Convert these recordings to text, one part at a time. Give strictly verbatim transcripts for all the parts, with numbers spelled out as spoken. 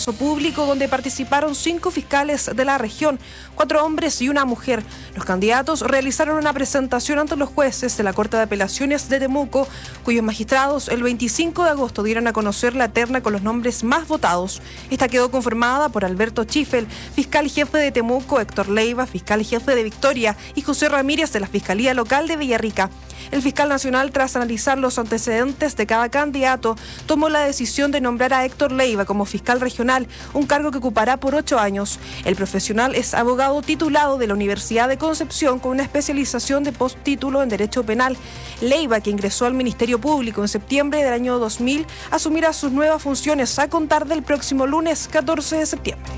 público donde participaron cinco fiscales de la región, cuatro hombres y una mujer. Los candidatos realizaron una presentación ante los jueces de la Corte de Apelaciones de Temuco, cuyos magistrados el veinticinco de agosto dieron a conocer la terna con los nombres más votados. Esta quedó conformada por Alberto Chifel, fiscal jefe de Temuco, Héctor Leiva, fiscal jefe de Victoria, y José Ramírez de la Fiscalía Local de Villarrica. El fiscal nacional, tras analizar los antecedentes de cada candidato, tomó la decisión de nombrar a Héctor Leiva como fiscal regional, un cargo que ocupará por ocho años. El profesional es abogado titulado de la Universidad de Concepción con una especialización de postítulo en Derecho Penal. Leiva, que ingresó al Ministerio Público en septiembre del año dos mil, asumirá sus nuevas funciones a contar del próximo lunes catorce de septiembre.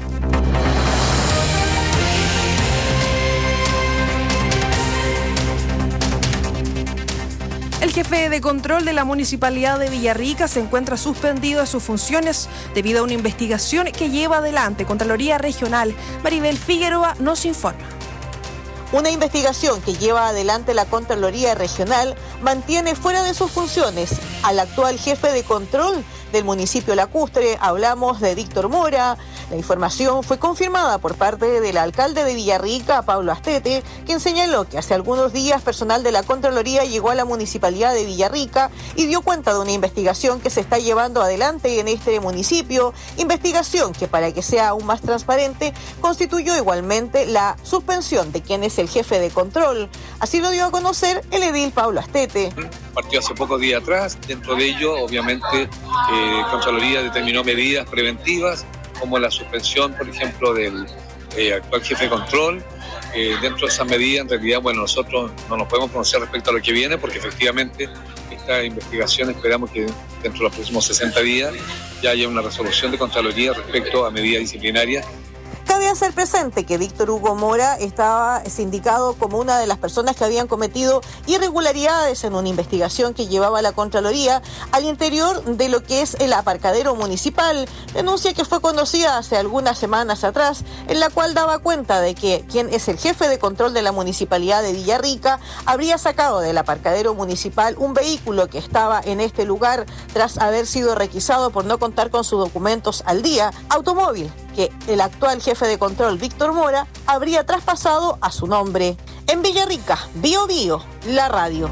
El jefe de control de la Municipalidad de Villarrica se encuentra suspendido de sus funciones debido a una investigación que lleva adelante Contraloría Regional. Maribel Figueroa nos informa. Una investigación que lleva adelante la Contraloría Regional mantiene fuera de sus funciones al actual jefe de control del municipio lacustre. Hablamos de Víctor Mora. La información fue confirmada por parte del alcalde de Villarrica, Pablo Astete, quien señaló que hace algunos días personal de la Contraloría llegó a la Municipalidad de Villarrica y dio cuenta de una investigación que se está llevando adelante en este municipio, investigación que, para que sea aún más transparente, constituyó igualmente la suspensión de quien es el jefe de control. Así lo dio a conocer el edil Pablo Astete. Partió hace pocos días atrás. Dentro de ello, obviamente, eh, Contraloría determinó medidas preventivas, como la suspensión, por ejemplo, del eh, actual jefe de control. Eh, dentro de esas medidas, en realidad, bueno, nosotros no nos podemos pronunciar respecto a lo que viene, porque efectivamente esta investigación esperamos que dentro de los próximos sesenta días ya haya una resolución de Contraloría respecto a medidas disciplinarias. Cabe hacer presente que Víctor Hugo Mora estaba sindicado como una de las personas que habían cometido irregularidades en una investigación que llevaba la Contraloría al interior de lo que es el aparcadero municipal, denuncia que fue conocida hace algunas semanas atrás, en la cual daba cuenta de que quien es el jefe de control de la Municipalidad de Villarrica habría sacado del aparcadero municipal un vehículo que estaba en este lugar tras haber sido requisado por no contar con sus documentos al día, automóvil que el actual jefe de control, Víctor Mora, habría traspasado a su nombre. En Villarrica, Bio Bio, la radio.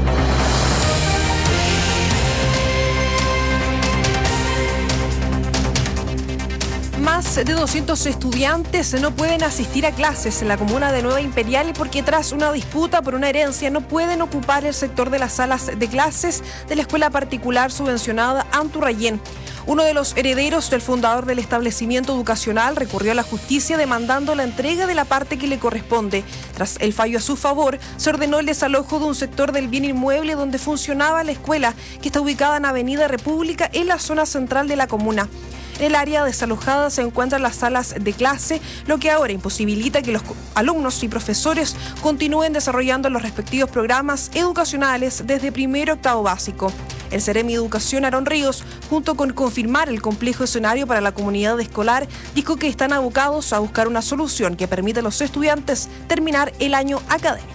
Más de doscientos estudiantes no pueden asistir a clases en la comuna de Nueva Imperial porque tras una disputa por una herencia no pueden ocupar el sector de las salas de clases de la escuela particular subvencionada Anturrayén. Uno de los herederos del fundador del establecimiento educacional recurrió a la justicia demandando la entrega de la parte que le corresponde. Tras el fallo a su favor, se ordenó el desalojo de un sector del bien inmueble donde funcionaba la escuela, que está ubicada en Avenida República, en la zona central de la comuna. En el área desalojada se encuentran las salas de clase, lo que ahora imposibilita que los alumnos y profesores continúen desarrollando los respectivos programas educacionales desde primero a octavo básico. El Seremi de Educación, Aarón Ríos, junto con confirmar el complejo escenario para la comunidad escolar, dijo que están abocados a buscar una solución que permita a los estudiantes terminar el año académico.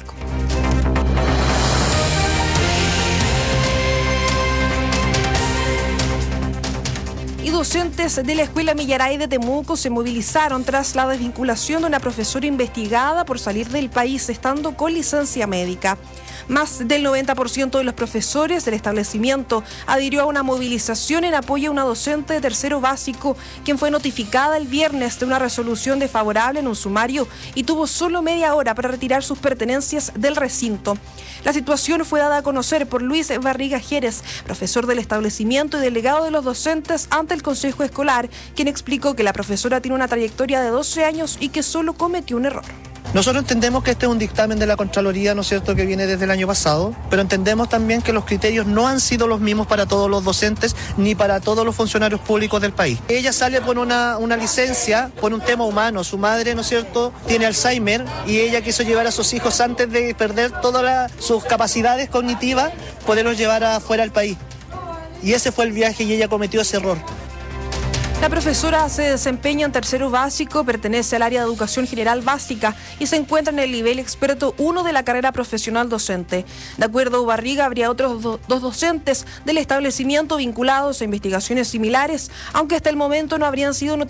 Y docentes de la Escuela Millaray de Temuco se movilizaron tras la desvinculación de una profesora investigada por salir del país estando con licencia médica. Más del noventa por ciento de los profesores del establecimiento adhirió a una movilización en apoyo a una docente de tercero básico, quien fue notificada el viernes de una resolución desfavorable en un sumario y tuvo solo media hora para retirar sus pertenencias del recinto. La situación fue dada a conocer por Luis Barriga Jerez, profesor del establecimiento y delegado de los docentes ante el Consejo Escolar, quien explicó que la profesora tiene una trayectoria de doce años y que solo cometió un error. Nosotros entendemos que este es un dictamen de la Contraloría, ¿no es cierto?, que viene desde el año pasado, pero entendemos también que los criterios no han sido los mismos para todos los docentes ni para todos los funcionarios públicos del país. Ella sale por una, una licencia por un tema humano. Su madre, ¿no es cierto?, tiene Alzheimer y ella quiso llevar a sus hijos antes de perder todas la, sus capacidades cognitivas, poderlos llevar afuera del país. Y ese fue el viaje y ella cometió ese error. La profesora se desempeña en tercero básico, pertenece al área de educación general básica y se encuentra en el nivel experto uno de la carrera profesional docente. De acuerdo a Barriga, habría otros do- dos docentes del establecimiento vinculados a investigaciones similares, aunque hasta el momento no habrían sido notificados